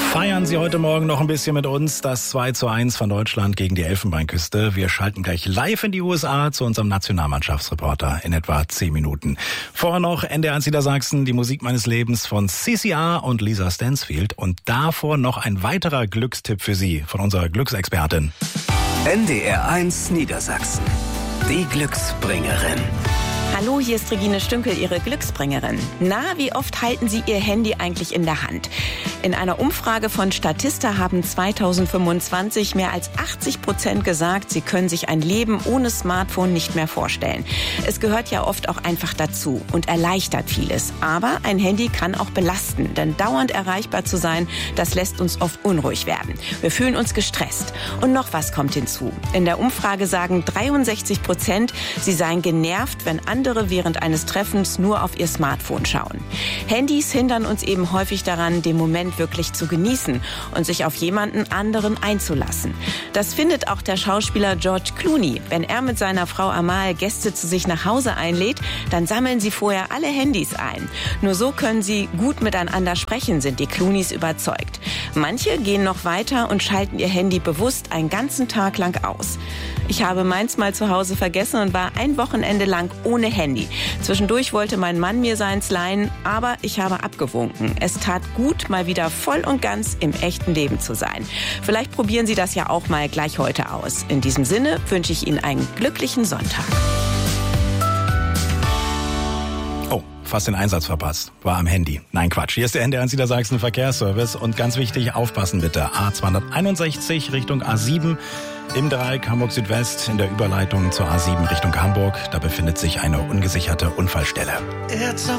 Feiern Sie heute Morgen noch ein bisschen mit uns das 2:1 von Deutschland gegen die Elfenbeinküste. Wir schalten gleich live in die USA zu unserem Nationalmannschaftsreporter in etwa 10 Minuten. Vorher noch NDR1 Niedersachsen, die Musik meines Lebens von CCR und Lisa Stansfield. Und davor noch ein weiterer Glückstipp für Sie von unserer Glücksexpertin. NDR1 Niedersachsen, die Glücksbringerin. Hallo, hier ist Regine Stünkel, Ihre Glücksbringerin. Na, wie oft halten Sie Ihr Handy eigentlich in der Hand? In einer Umfrage von Statista haben 2025 mehr als 80% gesagt, sie können sich ein Leben ohne Smartphone nicht mehr vorstellen. Es gehört ja oft auch einfach dazu und erleichtert vieles. Aber ein Handy kann auch belasten, denn dauernd erreichbar zu sein, das lässt uns oft unruhig werden. Wir fühlen uns gestresst. Und noch was kommt hinzu. In der Umfrage sagen 63%, sie seien genervt, wenn andere während eines Treffens nur auf ihr Smartphone schauen. Handys hindern uns eben häufig daran, den Moment wirklich zu genießen und sich auf jemanden anderen einzulassen. Das findet auch der Schauspieler George Clooney. Wenn er mit seiner Frau Amal Gäste zu sich nach Hause einlädt, dann sammeln sie vorher alle Handys ein. Nur so können sie gut miteinander sprechen, sind die Clooneys überzeugt. Manche gehen noch weiter und schalten ihr Handy bewusst einen ganzen Tag lang aus. Ich habe meins mal zu Hause vergessen und war ein Wochenende lang ohne Handy. Zwischendurch wollte mein Mann mir seins leihen, aber ich habe abgewunken. Es tat gut, mal wieder voll und ganz im echten Leben zu sein. Vielleicht probieren Sie das ja auch mal gleich heute aus. In diesem Sinne wünsche ich Ihnen einen glücklichen Sonntag. Oh, fast den Einsatz verpasst. War am Handy. Nein, Quatsch. Hier ist der NDR1 Niedersachsen Verkehrsservice. Und ganz wichtig, aufpassen bitte. A261 Richtung A7. Im Dreieck Hamburg Südwest in der Überleitung zur A7 Richtung Hamburg. Da befindet sich eine ungesicherte Unfallstelle.